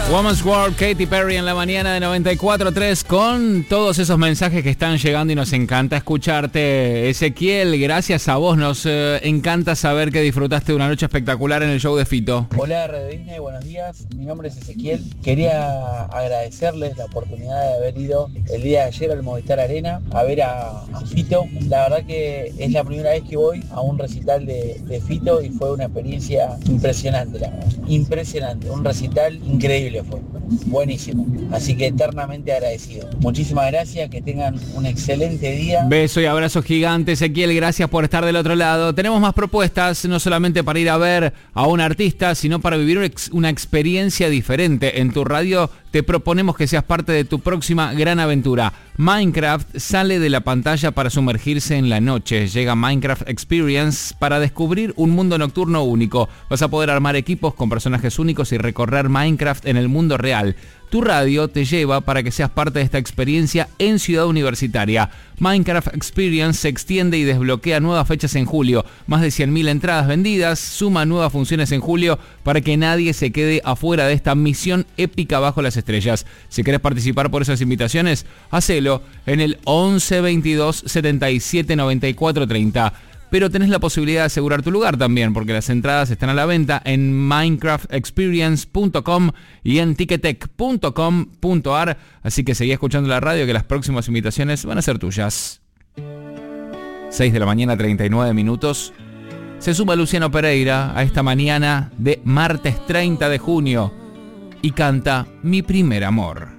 Woman's World, Katy Perry en la mañana de 94.3 con todos esos mensajes que están llegando y nos encanta escucharte. Ezequiel, gracias a vos, nos encanta saber que disfrutaste de una noche espectacular en el show de Fito. Hola Radio Disney, buenos días, mi nombre es Ezequiel. Quería agradecerles la oportunidad de haber ido el día de ayer al Movistar Arena a ver a Fito. La verdad que es la primera vez que voy a un recital de Fito y fue una experiencia impresionante, la verdad. Impresionante, un recital increíble fue, buenísimo, así que eternamente agradecido. Muchísimas gracias, que tengan un excelente día. Beso y abrazo gigante, Ezequiel, gracias por estar del otro lado. Tenemos más propuestas, no solamente para ir a ver a un artista, sino para vivir una experiencia diferente. En tu radio te proponemos que seas parte de tu próxima gran aventura. Minecraft sale de la pantalla para sumergirse en la noche. Llega Minecraft Experience para descubrir un mundo nocturno único. Vas a poder armar equipos con personajes únicos y recorrer Minecraft en el mundo real. Tu radio te lleva para que seas parte de esta experiencia en Ciudad Universitaria. Minecraft Experience se extiende y desbloquea nuevas fechas en julio. Más de 100.000 entradas vendidas, suma nuevas funciones en julio para que nadie se quede afuera de esta misión épica bajo las estrellas. Si querés participar por esas invitaciones, hacelo en el 11 22 77 94 30. Pero tenés la posibilidad de asegurar tu lugar también, porque las entradas están a la venta en minecraftexperience.com y en ticketek.com.ar, así que seguí escuchando la radio que las próximas invitaciones van a ser tuyas. 6 de la mañana, 39 minutos. Se suma Luciano Pereira a esta mañana de martes 30 de junio y canta Mi primer amor.